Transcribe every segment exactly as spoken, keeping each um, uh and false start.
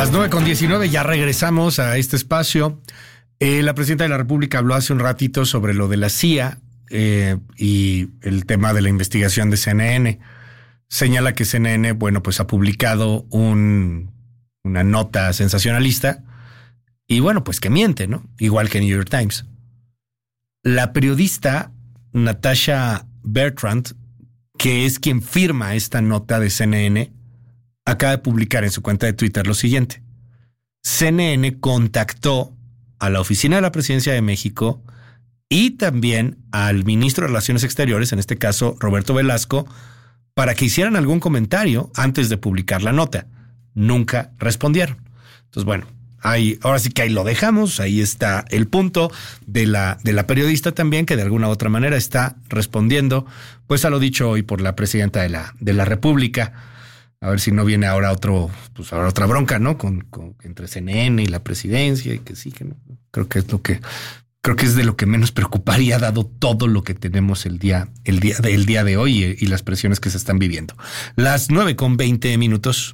Las nueve con diecinueve, ya regresamos a este espacio. Eh, la presidenta de la República habló hace un ratito sobre lo de la C I A eh, y el tema de la investigación de C N N. Señala que C N N, bueno, pues ha publicado un, una nota sensacionalista y bueno, pues que miente, ¿no? Igual que New York Times. La periodista Natasha Bertrand, que es quien firma esta nota de C N N, acaba de publicar en su cuenta de Twitter lo siguiente. C N N contactó a la Oficina de la Presidencia de México y también al ministro de Relaciones Exteriores, en este caso Roberto Velasco, para que hicieran algún comentario antes de publicar la nota. Nunca respondieron. Entonces, bueno, ahí, ahora sí que ahí lo dejamos. Ahí está el punto de la, de la periodista también, que de alguna u otra manera está respondiendo pues a lo dicho hoy por la presidenta de la, de la República. A ver si no viene ahora otro, pues ahora otra bronca, ¿no? Con, con entre C N N y la presidencia, y que sí, que no. Creo que es lo que, creo que es de lo que menos preocuparía, dado todo lo que tenemos el día, el día, el día de hoy y, y las presiones que se están viviendo. Las nueve con veinte minutos.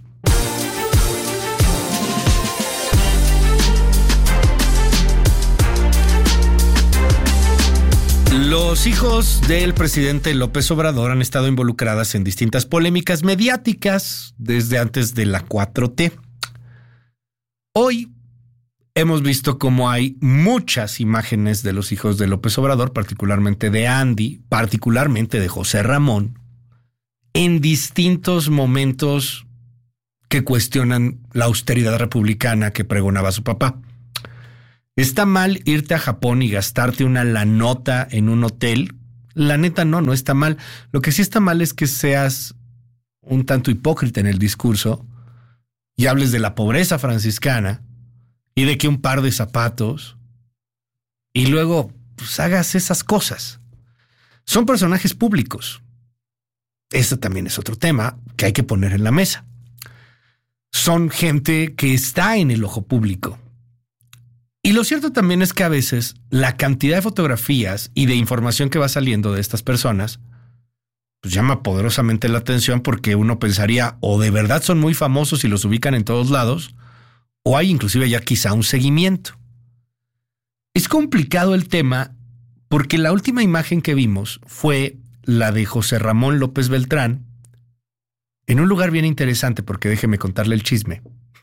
Los hijos del presidente López Obrador han estado involucradas en distintas polémicas mediáticas desde antes de la cuatro T. Hoy hemos visto cómo hay muchas imágenes de los hijos de López Obrador, particularmente de Andy, particularmente de José Ramón, en distintos momentos que cuestionan la austeridad republicana que pregonaba su papá. ¿Está mal irte a Japón y gastarte una lanota en un hotel? La neta no, no está mal. Lo que sí está mal es que seas un tanto hipócrita en el discurso y hables de la pobreza franciscana y de que un par de zapatos y luego pues, hagas esas cosas. Son personajes públicos. Este también es otro tema que hay que poner en la mesa. Son gente que está en el ojo público. Y lo cierto también es que a veces la cantidad de fotografías y de información que va saliendo de estas personas pues llama poderosamente la atención, porque uno pensaría o de verdad son muy famosos y los ubican en todos lados, o hay inclusive ya quizá un seguimiento. Es complicado el tema porque la última imagen que vimos fue la de José Ramón López Beltrán en un lugar bien interesante, porque déjeme contarle el chisme.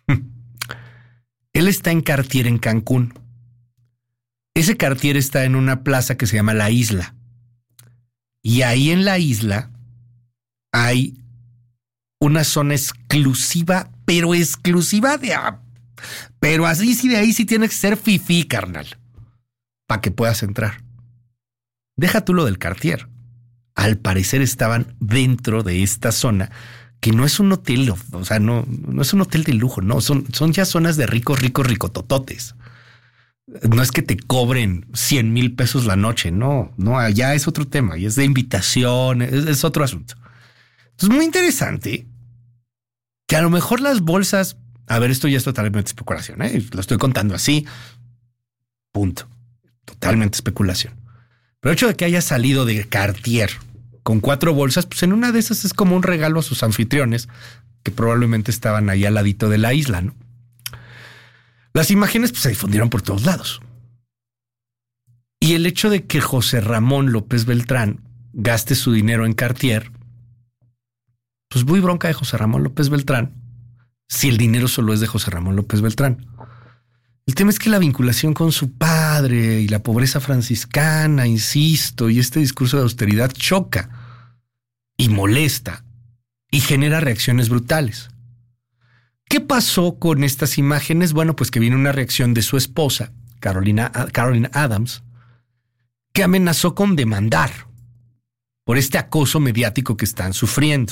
Él está en Cartier, en Cancún. Ese Cartier está en una plaza que se llama La Isla. Y ahí en La Isla hay una zona exclusiva, pero exclusiva de... Pero así sí, de ahí sí tienes que ser fifí, carnal, para que puedas entrar. Deja tú lo del Cartier. Al parecer estaban dentro de esta zona, que no es un hotel, o sea, no, no es un hotel de lujo, no, son, son ya zonas de ricos, ricos, ricotototes. No es que te cobren cien mil pesos la noche, no, no, allá es otro tema, y es de invitación, es, es otro asunto. Entonces, muy interesante que a lo mejor las bolsas, a ver, esto ya es totalmente especulación, ¿eh? Lo estoy contando así, punto, totalmente especulación. Pero el hecho de que haya salido de Cartier con cuatro bolsas, pues en una de esas es como un regalo a sus anfitriones que probablemente estaban ahí al ladito de la isla, ¿no? Las imágenes pues se difundieron por todos lados. Y el hecho de que José Ramón López Beltrán gaste su dinero en Cartier, pues muy bronca de José Ramón López Beltrán, si el dinero solo es de José Ramón López Beltrán. El tema es que la vinculación con su padre y la pobreza franciscana, insisto, y este discurso de austeridad choca y molesta y genera reacciones brutales. ¿Qué pasó con estas imágenes? Bueno, pues que viene una reacción de su esposa, Carolina, Carolina Adams, que amenazó con demandar por este acoso mediático que están sufriendo.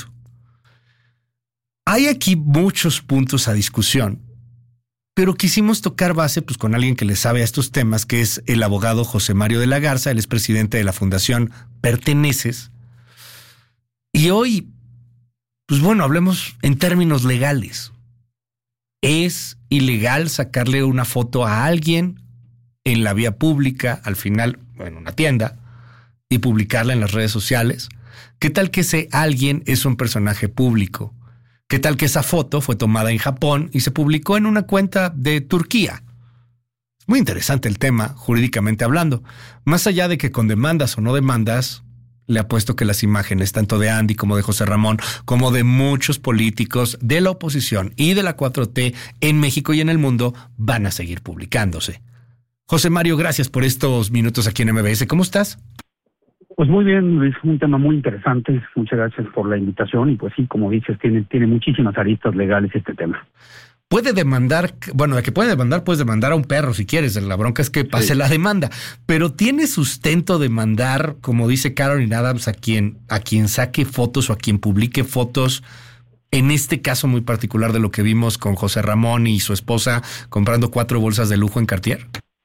Hay aquí muchos puntos a discusión, pero quisimos tocar base pues, con alguien que le sabe a estos temas, que es el abogado José Mario de la Garza. Él es presidente de la Fundación Perteneces. Y hoy, pues bueno, hablemos en términos legales. ¿Es ilegal sacarle una foto a alguien en la vía pública, al final, en una tienda, y publicarla en las redes sociales? ¿Qué tal que ese alguien es un personaje público? ¿Qué tal que esa foto fue tomada en Japón y se publicó en una cuenta de Turquía? Muy interesante el tema, jurídicamente hablando. Más allá de que con demandas o no demandas, le apuesto que las imágenes, tanto de Andy como de José Ramón, como de muchos políticos de la oposición y de la cuatro T en México y en el mundo, van a seguir publicándose. José Mario, gracias por estos minutos aquí en M B S. ¿Cómo estás? Pues muy bien, Luis, un tema muy interesante. Muchas gracias por la invitación y pues sí, como dices, tiene, tiene muchísimas aristas legales este tema. Puede demandar, bueno, de que puede demandar, puedes demandar a un perro si quieres, la bronca es que pase sí. la demanda, pero ¿tiene sustento demandar, como dice Caroline Adams, a quien, a quien saque fotos o a quien publique fotos, en este caso muy particular de lo que vimos con José Ramón y su esposa comprando cuatro bolsas de lujo en Cartier?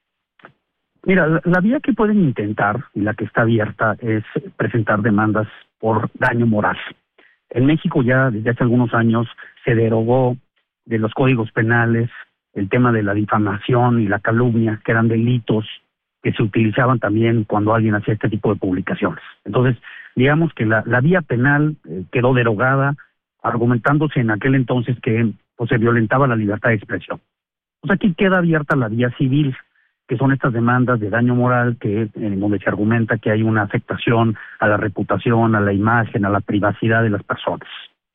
Mira, la, la vía que pueden intentar y la que está abierta es presentar demandas por daño moral. En México ya desde hace algunos años se derogó de los códigos penales el tema de la difamación y la calumnia, que eran delitos que se utilizaban también cuando alguien hacía este tipo de publicaciones. Entonces, digamos que la, la vía penal eh, quedó derogada, argumentándose en aquel entonces que pues, se violentaba la libertad de expresión. Pues aquí queda abierta la vía civil, que son estas demandas de daño moral, que en donde se argumenta que hay una afectación a la reputación, a la imagen, a la privacidad de las personas.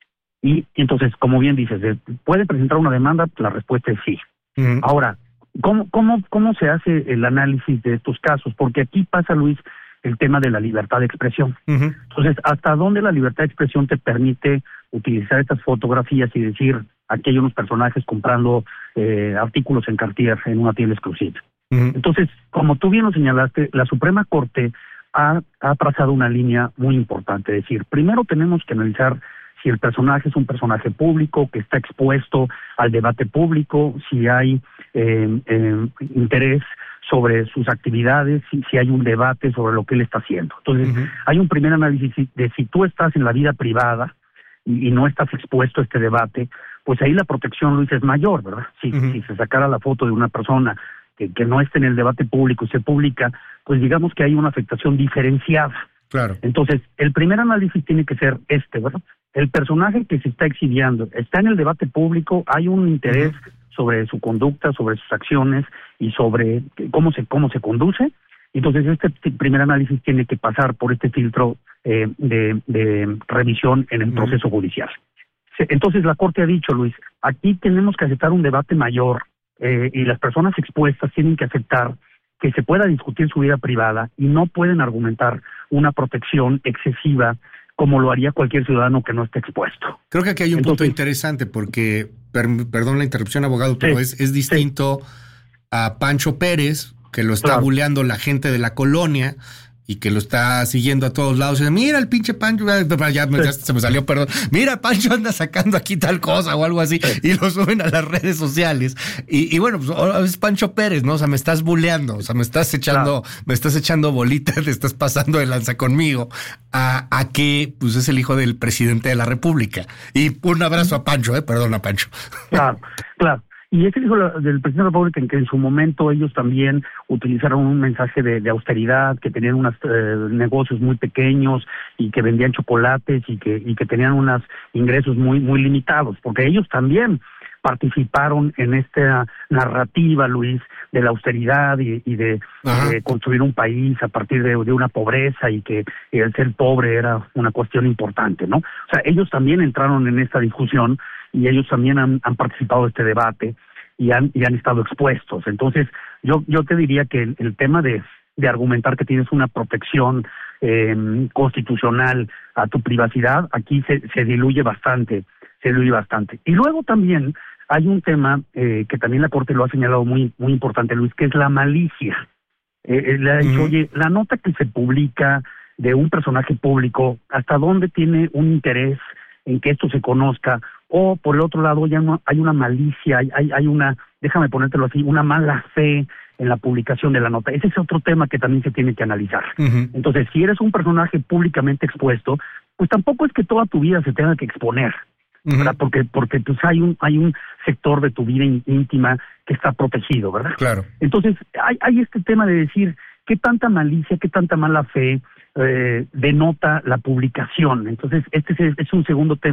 Y entonces, como bien dices, ¿puede presentar una demanda? La respuesta es sí. Uh-huh. Ahora, ¿cómo, cómo, ¿cómo se hace el análisis de estos casos? Porque aquí pasa, Luis, el tema de la libertad de expresión. Uh-huh. Entonces, ¿hasta dónde la libertad de expresión te permite utilizar estas fotografías y decir, aquí hay unos personajes comprando eh, artículos en Cartier en una tienda exclusiva? Uh-huh. Entonces, como tú bien lo señalaste, la Suprema Corte ha, ha trazado una línea muy importante. Es decir, primero tenemos que analizar si el personaje es un personaje público que está expuesto al debate público, si hay eh, eh, interés sobre sus actividades, si, si hay un debate sobre lo que él está haciendo. Entonces, uh-huh. hay un primer análisis de si tú estás en la vida privada y, y no estás expuesto a este debate, pues ahí la protección, Luis, es mayor, ¿verdad? Si, uh-huh. si se sacara la foto de una persona que, que no esté en el debate público y se publica, pues digamos que hay una afectación diferenciada. Claro. Entonces, el primer análisis tiene que ser este, ¿verdad? El personaje que se está exhibiendo está en el debate público, hay un interés uh-huh. sobre su conducta, sobre sus acciones y sobre cómo se cómo se conduce. Entonces, este primer análisis tiene que pasar por este filtro eh, de, de revisión en el uh-huh. proceso judicial. Entonces, la Corte ha dicho, Luis, aquí tenemos que aceptar un debate mayor eh, y las personas expuestas tienen que aceptar que se pueda discutir su vida privada y no pueden argumentar una protección excesiva como lo haría cualquier ciudadano que no esté expuesto. Creo que aquí hay un Entonces, punto interesante porque, per, perdón la interrupción, abogado, pero sí, es, es distinto sí. a Pancho Pérez, que lo está claro. buleando la gente de la colonia y que lo está siguiendo a todos lados. Y dice, mira el pinche Pancho, ya, ya, ya se me salió, perdón. Mira, Pancho anda sacando aquí tal cosa o algo así. Y lo suben a las redes sociales. Y, y bueno, pues es Pancho Pérez, ¿no? O sea, me estás buleando, o sea, me estás echando, claro. me estás echando bolitas, te estás pasando de lanza conmigo. A, a que, pues es el hijo del presidente de la República. Y un abrazo a Pancho, eh, perdón a Pancho. Claro, claro. Y es el hijo del presidente de la República en que en su momento ellos también utilizaron un mensaje de, de austeridad, que tenían unos eh, negocios muy pequeños y que vendían chocolates y que y que tenían unos ingresos muy muy limitados, porque ellos también participaron en esta narrativa, Luis, de la austeridad y, y de, de construir un país a partir de, de una pobreza y que el ser pobre era una cuestión importante, ¿no? O sea, ellos también entraron en esta discusión y ellos también han, han participado de este debate y han y han estado expuestos. Entonces, yo yo te diría que el, el tema de, de argumentar que tienes una protección eh, constitucional a tu privacidad, aquí se, se diluye bastante, se diluye bastante. Y luego también hay un tema eh, que también la Corte lo ha señalado muy muy importante, Luis, que es la malicia. Eh, le ha dicho, uh-huh. oye, la nota que se publica de un personaje público, ¿hasta dónde tiene un interés en que esto se conozca? O por el otro lado ya no, hay una malicia, hay, hay, hay una, déjame ponértelo así, una mala fe en la publicación de la nota. Ese es otro tema que también se tiene que analizar. Uh-huh. Entonces, si eres un personaje públicamente expuesto, pues tampoco es que toda tu vida se tenga que exponer, uh-huh. ¿verdad? Porque porque pues hay un hay un sector de tu vida íntima que está protegido, ¿verdad? Claro. Entonces, hay, hay este tema de decir qué tanta malicia, qué tanta mala fe eh, denota la publicación. Entonces, este es, es un segundo tema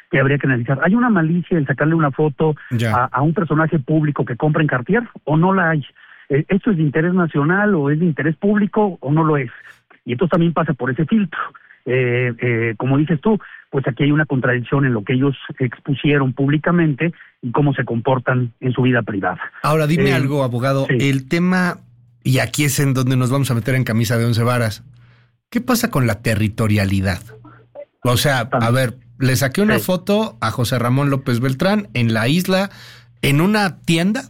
que habría que analizar. ¿Hay una malicia en sacarle una foto a, a un personaje público que compra en Cartier o no la hay? Eh, ¿Esto es de interés nacional o es de interés público o no lo es? Y entonces también pasa por ese filtro. Eh, eh, como dices tú, pues aquí hay una contradicción en lo que ellos expusieron públicamente y cómo se comportan en su vida privada. Ahora, dime eh, algo, abogado. Sí. El tema, y aquí es en donde nos vamos a meter en camisa de once varas, ¿qué pasa con la territorialidad? O sea, a ver, le saqué una sí. foto a José Ramón López Beltrán en la isla, en una tienda.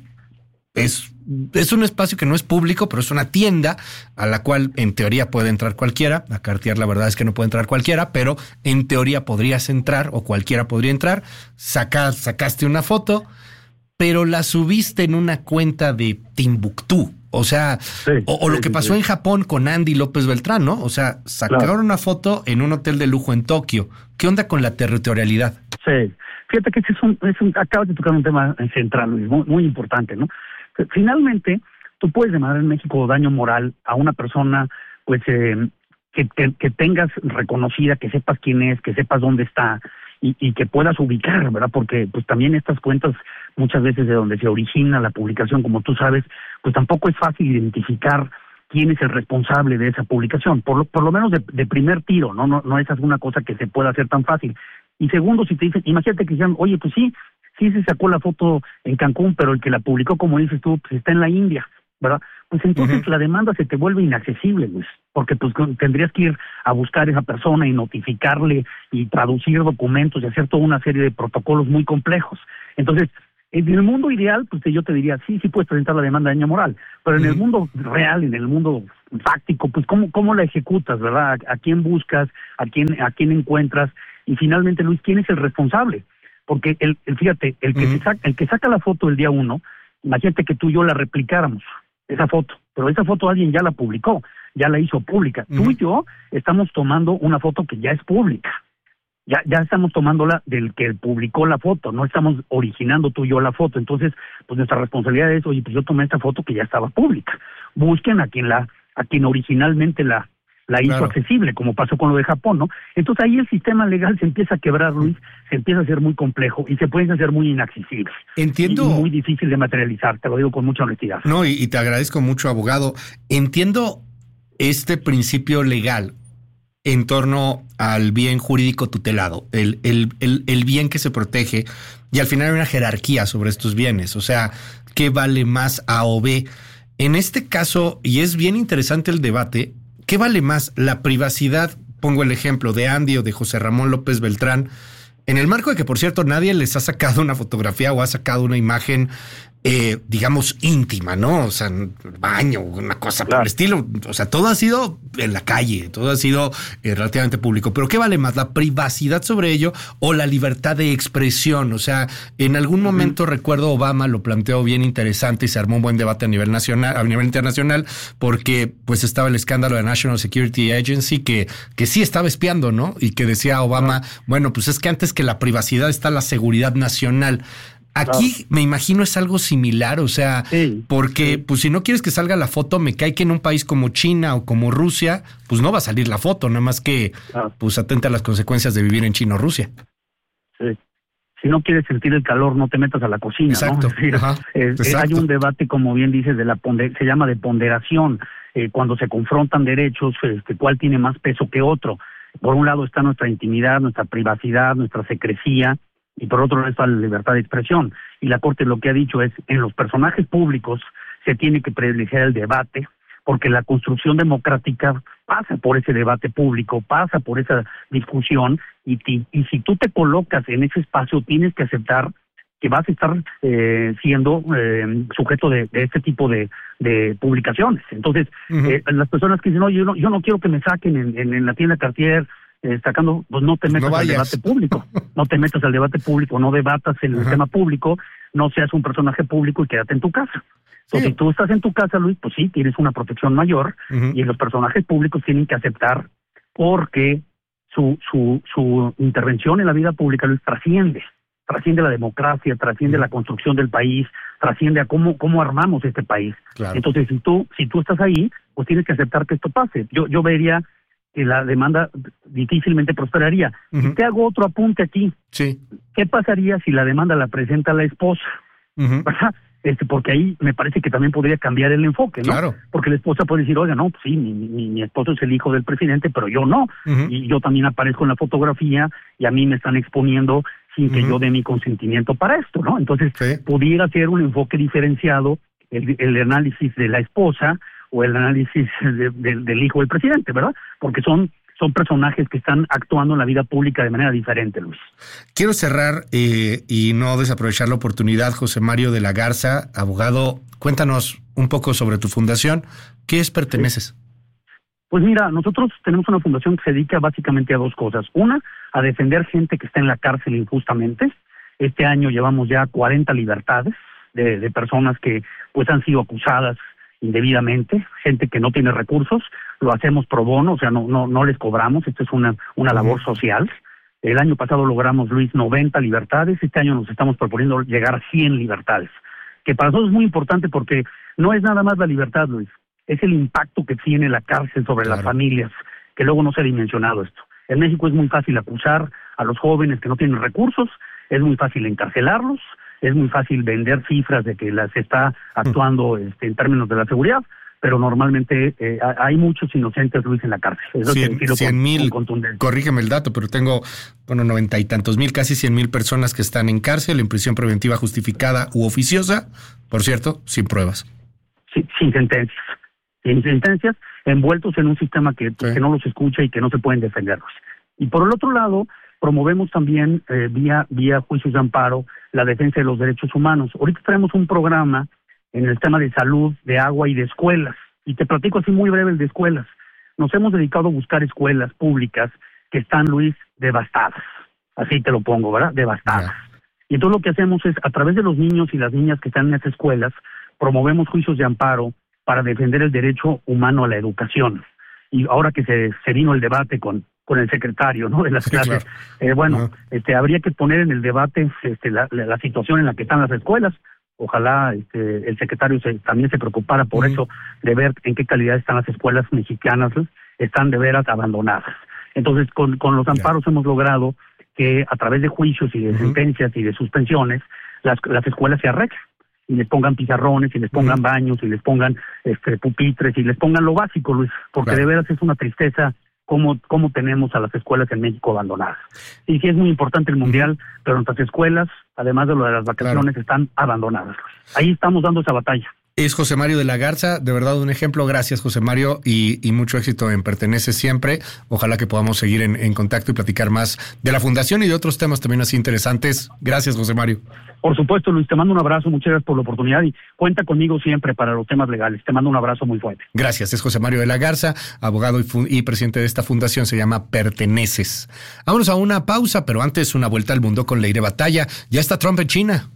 Es, es un espacio que no es público, pero es una tienda a la cual en teoría puede entrar cualquiera. A Cartier la verdad es que no puede entrar cualquiera, pero en teoría podrías entrar o cualquiera podría entrar. Saca, sacaste una foto, pero la subiste en una cuenta de Timbuktu. O sea, sí, o, o sí, lo que pasó sí. en Japón con Andy López Beltrán, ¿no? O sea, sacaron claro. una foto en un hotel de lujo en Tokio. ¿Qué onda con la territorialidad? Sí, fíjate que ese es un, es un, acabas de tocar un tema central, Luis, muy, muy importante, ¿no? Finalmente, tú puedes demandar en México daño moral a una persona, pues, eh, que, que, que tengas reconocida, que sepas quién es, que sepas dónde está y, y que puedas ubicar, ¿verdad? Porque, pues, también estas cuentas, muchas veces de donde se origina la publicación, como tú sabes, pues tampoco es fácil identificar quién es el responsable de esa publicación, por lo, por lo menos de, de primer tiro, ¿no? No, no es alguna cosa que se pueda hacer tan fácil. Y segundo, si te dicen, imagínate que digan, oye, pues sí, sí se sacó la foto en Cancún, pero el que la publicó, como dices tú, pues está en la India, ¿verdad? Pues entonces uh-huh. la demanda se te vuelve inaccesible, Luis, porque pues tendrías que ir a buscar a esa persona y notificarle y traducir documentos y hacer toda una serie de protocolos muy complejos. Entonces, en el mundo ideal, pues yo te diría, sí, sí puedes presentar la demanda de daño moral, pero en uh-huh. el mundo real, en el mundo fáctico, pues cómo cómo la ejecutas, ¿verdad? ¿A, a quién buscas? ¿A quién a quién encuentras? Y finalmente, Luis, ¿quién es el responsable? Porque el, el fíjate, el que, uh-huh. saca, el que saca la foto el día uno, imagínate que tú y yo la replicáramos, esa foto, pero esa foto alguien ya la publicó, ya la hizo pública. Uh-huh. Tú y yo estamos tomando una foto que ya es pública, ya ya estamos tomándola del que publicó la foto, no estamos originando tú y yo la foto. Entonces, pues nuestra responsabilidad es, oye, pues yo tomé esta foto que ya estaba pública. Busquen a quien la, a quien originalmente la la hizo claro. accesible, como pasó con lo de Japón, ¿no? Entonces ahí el sistema legal se empieza a quebrar, Luis, se empieza a hacer muy complejo y se pueden hacer muy inaccesibles. Entiendo. Y muy difícil de materializar, te lo digo con mucha honestidad. No, y, y te agradezco mucho, abogado. Entiendo este principio legal en torno al bien jurídico tutelado, el, el, el, el bien que se protege, y al final hay una jerarquía sobre estos bienes, o sea, ¿qué vale más A o B? En este caso, y es bien interesante el debate, ¿qué vale más? La privacidad, pongo el ejemplo de Andy o de José Ramón López Beltrán, en el marco de que, por cierto, nadie les ha sacado una fotografía o ha sacado una imagen, eh, digamos, íntima, ¿no? O sea, en el baño, una cosa claro. por el estilo. O sea, todo ha sido en la calle, todo ha sido eh, relativamente público. Pero ¿qué vale más? ¿La privacidad sobre ello o la libertad de expresión? O sea, en algún momento uh-huh. recuerdo Obama lo planteó bien interesante y se armó un buen debate a nivel nacional, a nivel internacional, porque pues estaba el escándalo de National Security Agency que, que sí estaba espiando, ¿no? Y que decía Obama, uh-huh. bueno, pues es que antes que la privacidad está la seguridad nacional. Aquí claro. me imagino es algo similar, o sea, sí, porque sí. pues si no quieres que salga la foto, me cae que en un país como China o como Rusia, pues no va a salir la foto, nada más que claro. pues atenta a las consecuencias de vivir en China o Rusia. Sí. Si no quieres sentir el calor, no te metas a la cocina, exacto. ¿no? Es decir, Ajá, eh, exacto. Hay un debate, como bien dices, de la ponder- se llama de ponderación, eh, cuando se confrontan derechos, este, cuál tiene más peso que otro. Por un lado está nuestra intimidad, nuestra privacidad, nuestra secrecía, y por otro lado está la libertad de expresión. Y la Corte lo que ha dicho es, en los personajes públicos se tiene que privilegiar el debate, porque la construcción democrática pasa por ese debate público, pasa por esa discusión, y, ti, y si tú te colocas en ese espacio, tienes que aceptar que vas a estar eh, siendo eh, sujeto de, de este tipo de, de publicaciones. Entonces, uh-huh. eh, las personas que dicen, no, yo no, yo no quiero que me saquen en, en, en la tienda Cartier, Eh, sacando, pues no te metas no al debate público, no te metas al debate público, no debatas en el uh-huh. tema público, no seas un personaje público y quédate en tu casa. Entonces, sí. si tú estás en tu casa, Luis, pues sí, tienes una protección mayor uh-huh. y los personajes públicos tienen que aceptar porque su su su intervención en la vida pública, Luis, trasciende, trasciende la democracia, trasciende uh-huh. la construcción del país, trasciende a cómo cómo armamos este país. Claro. Entonces, si tú si tú estás ahí, pues tienes que aceptar que esto pase. Yo yo vería que la demanda difícilmente prosperaría. Uh-huh. Y te hago otro apunte aquí. Sí. ¿Qué pasaría si la demanda la presenta la esposa? Uh-huh. ¿Verdad? Este, porque ahí me parece que también podría cambiar el enfoque, ¿no? Claro. Porque la esposa puede decir, oiga, no, pues sí, mi, mi, mi esposo es el hijo del presidente, pero yo no. Uh-huh. Y yo también aparezco en la fotografía y a mí me están exponiendo sin que uh-huh. yo dé mi consentimiento para esto, ¿no? Entonces, sí. pudiera ser un enfoque diferenciado el, el análisis de la esposa o el análisis de, de, del hijo del presidente, ¿verdad? Porque son... son personajes que están actuando en la vida pública de manera diferente, Luis. Quiero cerrar eh, y no desaprovechar la oportunidad, José Mario de la Garza, abogado, cuéntanos un poco sobre tu fundación. ¿Qué es Perteneces? Pues mira, nosotros tenemos una fundación que se dedica básicamente a dos cosas. Una, a defender gente que está en la cárcel injustamente. Este año llevamos ya cuarenta libertades de, de personas que pues han sido acusadas indebidamente, gente que no tiene recursos. Lo hacemos pro bono, o sea, no no no les cobramos, esto es una una labor social. El año pasado logramos, Luis, noventa libertades, este año nos estamos proponiendo llegar a cien libertades, que para nosotros es muy importante porque no es nada más la libertad, Luis, es el impacto que tiene la cárcel sobre claro. las familias, que luego no se ha dimensionado esto. En México es muy fácil acusar a los jóvenes que no tienen recursos, es muy fácil encarcelarlos, es muy fácil vender cifras de que las está actuando mm. este, en términos de la seguridad, pero normalmente eh, hay muchos inocentes, Luis, en la cárcel. Eso cien, cien mil, corrígeme el dato, pero tengo, bueno, noventa y tantos mil, casi cien mil personas que están en cárcel, en prisión preventiva justificada u oficiosa, por cierto, sin pruebas. Sí, sin sentencias, sin sentencias, envueltos en un sistema que, sí. que no los escucha y que no se pueden defenderlos. Y por el otro lado, promovemos también eh, vía, vía juicios de amparo la defensa de los derechos humanos. Ahorita tenemos un programa en el tema de salud, de agua y de escuelas. Y te platico así muy breve el de escuelas. Nos hemos dedicado a buscar escuelas públicas que están, Luis, devastadas. Así te lo pongo, ¿verdad? Devastadas. Yeah. Y entonces lo que hacemos es, a través de los niños y las niñas que están en esas escuelas, promovemos juicios de amparo para defender el derecho humano a la educación. Y ahora que se, se vino el debate con, con el secretario, ¿no?, de las sí, clases, claro. eh, bueno, uh-huh. este, habría que poner en el debate este, la, la, la situación en la que están las escuelas. Ojalá este, el secretario se, también se preocupara por uh-huh. eso, de ver en qué calidad están las escuelas mexicanas, están de veras abandonadas. Entonces, con, con los amparos yeah. hemos logrado que a través de juicios y de uh-huh. sentencias y de suspensiones, las, las escuelas se arreglen, y les pongan pizarrones, y les pongan uh-huh. baños, y les pongan este, pupitres, y les pongan lo básico, Luis, porque claro. de veras es una tristeza cómo, cómo tenemos a las escuelas en México abandonadas. Y sí es muy importante el Mundial, uh-huh. pero nuestras escuelas, además de lo de las vacaciones, claro. están abandonadas. Ahí estamos dando esa batalla. Es José Mario de la Garza, de verdad un ejemplo. Gracias, José Mario, y, y mucho éxito en Perteneces siempre. Ojalá que podamos seguir en, en contacto y platicar más de la fundación y de otros temas también así interesantes. Gracias, José Mario. Por supuesto, Luis, te mando un abrazo, muchas gracias por la oportunidad y cuenta conmigo siempre para los temas legales. Te mando un abrazo muy fuerte. Gracias, es José Mario de la Garza, abogado y, fun- y presidente de esta fundación, se llama Perteneces. Vámonos a una pausa, pero antes una vuelta al mundo con Leire Batalla. Ya está Trump en China.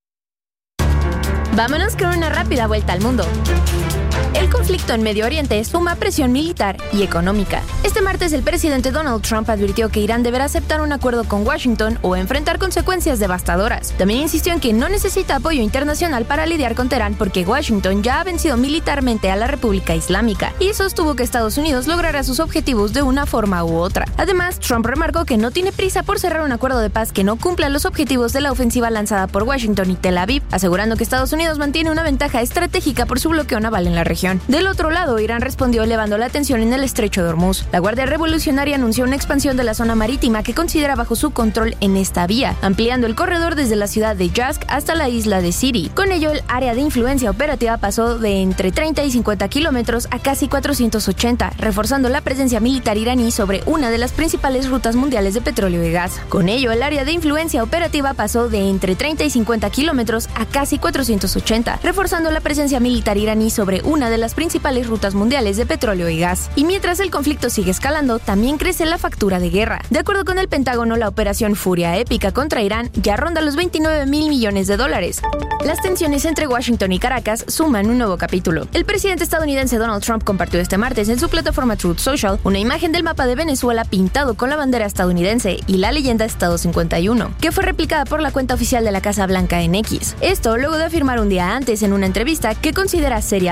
Vámonos con una rápida vuelta al mundo. El conflicto en Medio Oriente suma presión militar y económica. Este martes el presidente Donald Trump advirtió que Irán deberá aceptar un acuerdo con Washington o enfrentar consecuencias devastadoras. También insistió en que no necesita apoyo internacional para lidiar con Teherán porque Washington ya ha vencido militarmente a la República Islámica y sostuvo que Estados Unidos logrará sus objetivos de una forma u otra. Además, Trump remarcó que no tiene prisa por cerrar un acuerdo de paz que no cumpla los objetivos de la ofensiva lanzada por Washington y Tel Aviv, asegurando que Estados Unidos mantiene una ventaja estratégica por su bloqueo naval en la región. Del otro lado, Irán respondió elevando la tensión en el estrecho de Hormuz. La Guardia Revolucionaria anunció una expansión de la zona marítima que considera bajo su control en esta vía, ampliando el corredor desde la ciudad de Yazd hasta la isla de Siri. Con ello, el área de influencia operativa pasó de entre treinta y cincuenta kilómetros a casi cuatrocientos ochenta, reforzando la presencia militar iraní sobre una de las principales rutas mundiales de petróleo y gas. Con ello, el área de influencia operativa pasó de entre treinta y cincuenta kilómetros a casi cuatrocientos ochenta, reforzando la presencia militar iraní sobre una de las principales rutas mundiales de petróleo y gas. Y mientras el conflicto sigue escalando, también crece la factura de guerra. De acuerdo con el Pentágono, la operación Furia Épica contra Irán ya ronda los veintinueve mil millones de dólares. Las tensiones entre Washington y Caracas suman un nuevo capítulo. El presidente estadounidense Donald Trump compartió este martes en su plataforma Truth Social una imagen del mapa de Venezuela pintado con la bandera estadounidense y la leyenda Estado cincuenta y uno, que fue replicada por la cuenta oficial de la Casa Blanca en X. Esto luego de afirmar un día antes en una entrevista que considera seriamente la posibilidad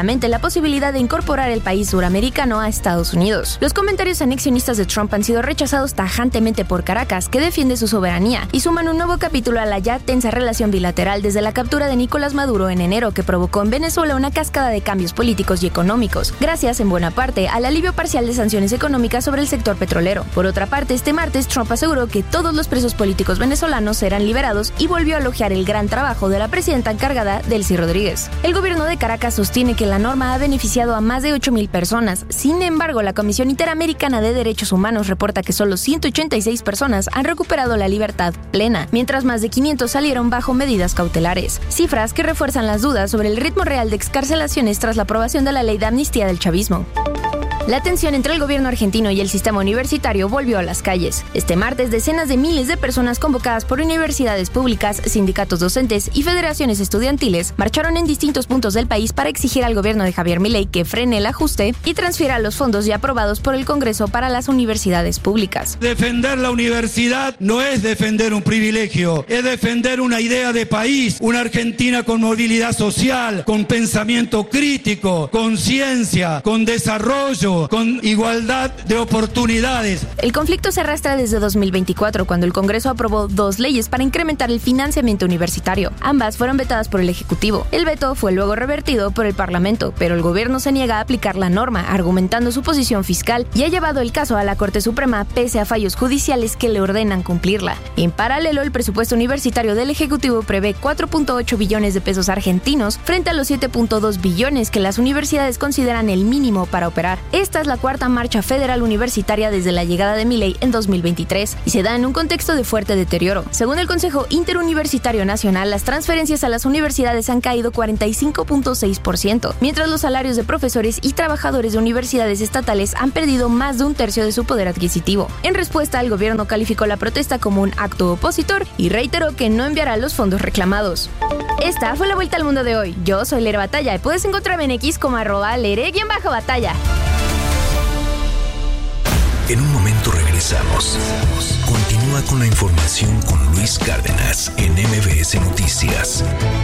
posibilidad de incorporar el país suramericano a Estados Unidos. Los comentarios anexionistas de Trump han sido rechazados tajantemente por Caracas, que defiende su soberanía, y suman un nuevo capítulo a la ya tensa relación bilateral desde la captura de Nicolás Maduro en enero, que provocó en Venezuela una cascada de cambios políticos y económicos, gracias en buena parte al alivio parcial de sanciones económicas sobre el sector petrolero. Por otra parte, este martes Trump aseguró que todos los presos políticos venezolanos serán liberados y volvió a elogiar el gran trabajo de la presidenta encargada, Delcy Rodríguez. El gobierno de Caracas sostiene que la norma ha beneficiado a más de ocho mil personas. Sin embargo, la Comisión Interamericana de Derechos Humanos reporta que solo ciento ochenta y seis personas han recuperado la libertad plena, mientras más de quinientos salieron bajo medidas cautelares. Cifras que refuerzan las dudas sobre el ritmo real de excarcelaciones tras la aprobación de la ley de amnistía del chavismo. La tensión entre el gobierno argentino y el sistema universitario volvió a las calles. Este martes, decenas de miles de personas convocadas por universidades públicas, sindicatos docentes y federaciones estudiantiles marcharon en distintos puntos del país para exigir al gobierno de Javier Milei que frene el ajuste y transfiera los fondos ya aprobados por el Congreso para las universidades públicas. Defender la universidad no es defender un privilegio, es defender una idea de país, una Argentina con movilidad social, con pensamiento crítico, con ciencia, con desarrollo, con igualdad de oportunidades. El conflicto se arrastra desde dos mil veinticuatro, cuando el Congreso aprobó dos leyes para incrementar el financiamiento universitario. Ambas fueron vetadas por el Ejecutivo. El veto fue luego revertido por el Parlamento, pero el gobierno se niega a aplicar la norma, argumentando su posición fiscal, y ha llevado el caso a la Corte Suprema pese a fallos judiciales que le ordenan cumplirla. En paralelo, el presupuesto universitario del Ejecutivo prevé cuatro punto ocho billones de pesos argentinos frente a los siete punto dos billones que las universidades consideran el mínimo para operar. Esta es la cuarta marcha federal universitaria desde la llegada de Milei en dos mil veintitrés y se da en un contexto de fuerte deterioro. Según el Consejo Interuniversitario Nacional, las transferencias a las universidades han caído cuarenta y cinco punto seis por ciento, mientras los salarios de profesores y trabajadores de universidades estatales han perdido más de un tercio de su poder adquisitivo. En respuesta, el gobierno calificó la protesta como un acto opositor y reiteró que no enviará los fondos reclamados. Esta fue la vuelta al mundo de hoy. Yo soy Lere Batalla y puedes encontrarme en X como arroba Lere-Batalla. En un momento regresamos. Continúa con la información con Luis Cárdenas en M B S Noticias.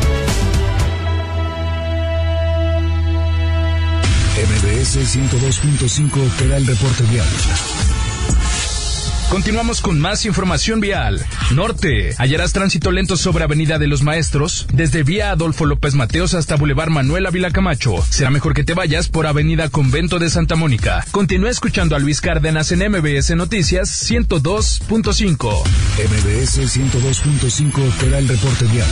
M B S ciento dos punto cinco te da el reporte vial. Continuamos con más información vial. Norte, hallarás tránsito lento sobre Avenida de los Maestros, desde Vía Adolfo López Mateos hasta Boulevard Manuel Ávila Camacho. Será mejor que te vayas por Avenida Convento de Santa Mónica. Continúa escuchando a Luis Cárdenas en M B S Noticias ciento dos punto cinco. M B S ciento dos punto cinco te da el reporte vial.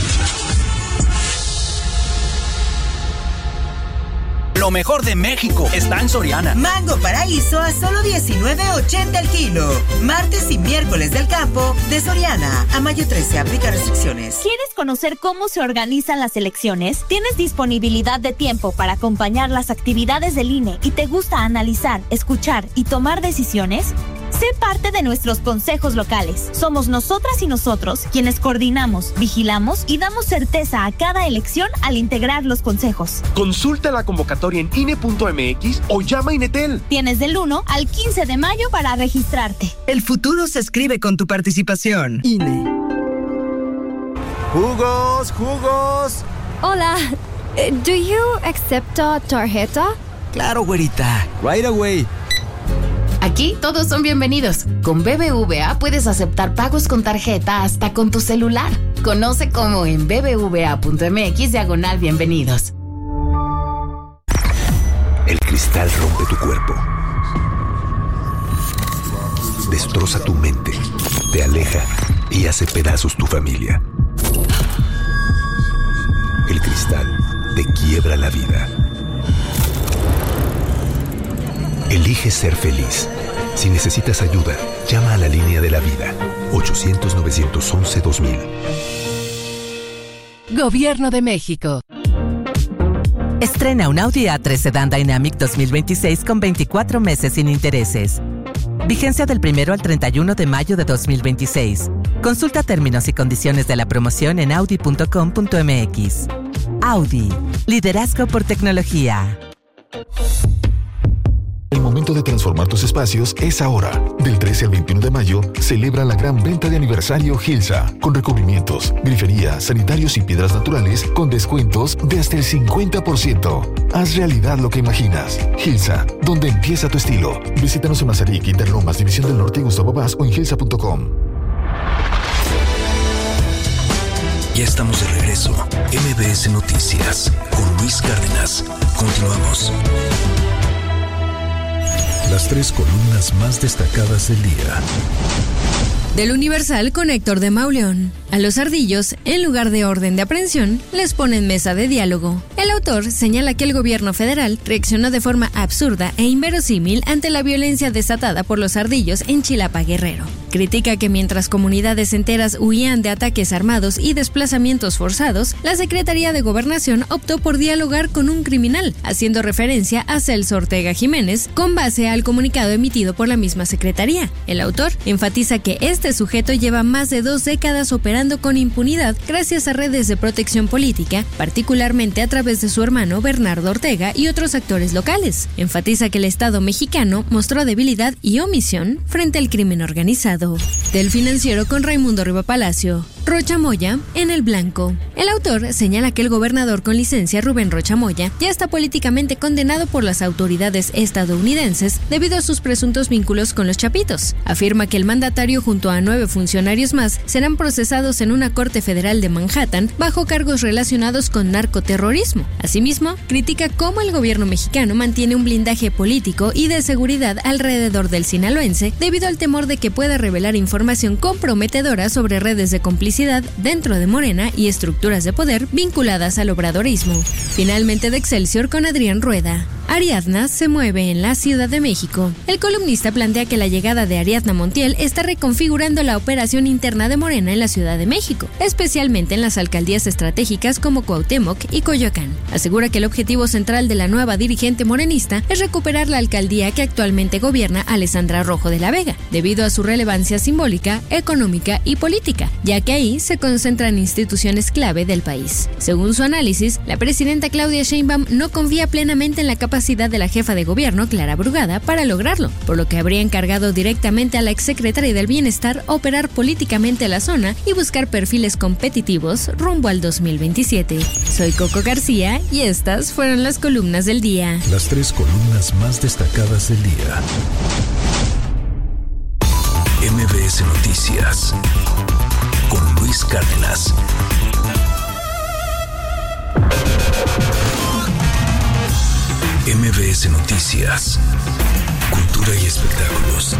Lo mejor de México está en Soriana. Mango Paraíso a solo diecinueve ochenta el kilo. Martes y miércoles del campo de Soriana. A mayo trece, aplica restricciones. ¿Quieres conocer cómo se organizan las elecciones? ¿Tienes disponibilidad de tiempo para acompañar las actividades del I N E y te gusta analizar, escuchar y tomar decisiones? Sé parte de nuestros consejos locales. Somos nosotras y nosotros quienes coordinamos, vigilamos y damos certeza a cada elección al integrar los consejos. Consulta la convocatoria en I N E punto M X o llama a Inetel. Tienes del uno al quince de mayo para registrarte. El futuro se escribe con tu participación. I N E. ¡Jugos, jugos! Hola, ¿do you accept a tarjeta? Claro, güerita. Right away. Aquí todos son bienvenidos. Con B B V A puedes aceptar pagos con tarjeta hasta con tu celular. Conoce cómo en b b v a punto m x diagonal bienvenidos. El cristal rompe tu cuerpo. Destroza tu mente. Te aleja y hace pedazos tu familia. El cristal te quiebra la vida. Elige ser feliz. Si necesitas ayuda, llama a la línea de la vida. ochocientos, novecientos once, dos mil. Gobierno de México. Estrena un Audi A tres Sedan Dynamic dos mil veintiséis con veinticuatro meses sin intereses. Vigencia del primero al treinta y uno de mayo de dos mil veintiséis. Consulta términos y condiciones de la promoción en audi punto com punto m x. Audi. Liderazgo por tecnología. El momento momento de transformar tus espacios es ahora. Del trece al veintiuno de mayo, celebra la gran venta de aniversario Gilsa, con recubrimientos, grifería, sanitarios y piedras naturales con descuentos de hasta el cincuenta por ciento. Haz realidad lo que imaginas. Gilsa, donde empieza tu estilo. Visítanos en Mazarik, Interlomas, División del Norte y Gustavo Vaz o en gilsa punto com. Ya estamos de regreso. M B S Noticias con Luis Cárdenas. Continuamos. Las tres columnas más destacadas del día. Del Universal con Héctor de Mauleón. A los ardillos, en lugar de orden de aprehensión, les ponen mesa de diálogo. El autor señala que el gobierno federal reaccionó de forma absurda e inverosímil ante la violencia desatada por los ardillos en Chilapa, Guerrero. Critica que mientras comunidades enteras huían de ataques armados y desplazamientos forzados, la Secretaría de Gobernación optó por dialogar con un criminal, haciendo referencia a Celso Ortega Jiménez, con base al comunicado emitido por la misma Secretaría. El autor enfatiza que este sujeto lleva más de dos décadas operando con impunidad gracias a redes de protección política, particularmente a través de su hermano Bernardo Ortega y otros actores locales. Enfatiza que el Estado mexicano mostró debilidad y omisión frente al crimen organizado. Del Financiero con Raimundo Riva Palacio. Rocha Moya en el blanco. El autor señala que el gobernador con licencia Rubén Rocha Moya ya está políticamente condenado por las autoridades estadounidenses debido a sus presuntos vínculos con los Chapitos. Afirma que el mandatario junto a nueve funcionarios más serán procesados en una corte federal de Manhattan bajo cargos relacionados con narcoterrorismo. Asimismo, critica cómo el gobierno mexicano mantiene un blindaje político y de seguridad alrededor del sinaloense debido al temor de que pueda revelar información comprometedora sobre redes de complicidad dentro de Morena y estructuras de poder vinculadas al obradorismo. Finalmente de Excelsior con Adrián Rueda. Ariadna se mueve en la Ciudad de México. El columnista plantea que la llegada de Ariadna Montiel está reconfigurando la operación interna de Morena en la Ciudad de México, especialmente en las alcaldías estratégicas como Cuauhtémoc y Coyoacán. Asegura que el objetivo central de la nueva dirigente morenista es recuperar la alcaldía que actualmente gobierna Alessandra Rojo de la Vega, debido a su relevancia simbólica, económica y política, ya que ahí se concentran instituciones clave del país. Según su análisis, la presidenta Claudia Sheinbaum no confía plenamente en la capacidad de la jefa de gobierno, Clara Brugada, para lograrlo, por lo que habría encargado directamente a la exsecretaria del Bienestar operar políticamente la zona y buscar perfiles competitivos rumbo al dos mil veintisiete. Soy Coco García y estas fueron las columnas del día. Las tres columnas más destacadas del día. M B S Noticias con Luis Cárdenas. M B S Noticias, cultura y espectáculos.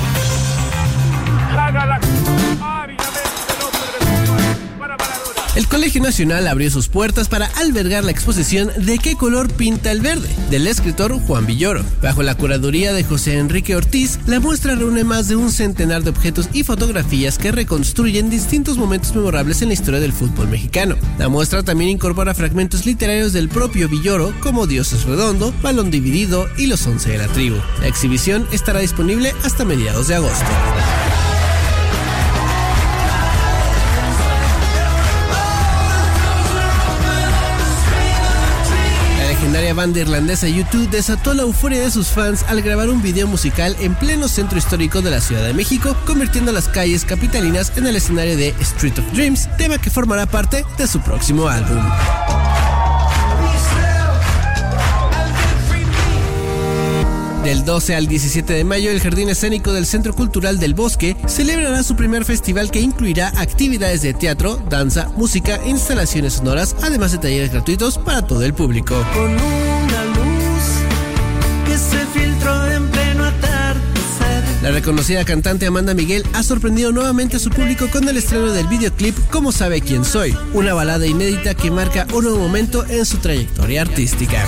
El Colegio Nacional abrió sus puertas para albergar la exposición ¿De qué color pinta el verde?, del escritor Juan Villoro. Bajo la curaduría de José Enrique Ortiz, la muestra reúne más de un centenar de objetos y fotografías que reconstruyen distintos momentos memorables en la historia del fútbol mexicano. La muestra también incorpora fragmentos literarios del propio Villoro, como Dios es redondo, Balón dividido y Los once de la tribu. La exhibición estará disponible hasta mediados de agosto. La legendaria banda irlandesa U dos desató la euforia de sus fans al grabar un video musical en pleno centro histórico de la Ciudad de México, convirtiendo las calles capitalinas en el escenario de Street of Dreams, tema que formará parte de su próximo álbum. Del doce al diecisiete de mayo, el Jardín Escénico del Centro Cultural del Bosque celebrará su primer festival que incluirá actividades de teatro, danza, música e instalaciones sonoras, además de talleres gratuitos para todo el público. Con una luz que se filtró en pleno atardecer. La reconocida cantante Amanda Miguel ha sorprendido nuevamente a su público con el estreno del videoclip Cómo sabe quién soy, una balada inédita que marca un nuevo momento en su trayectoria artística.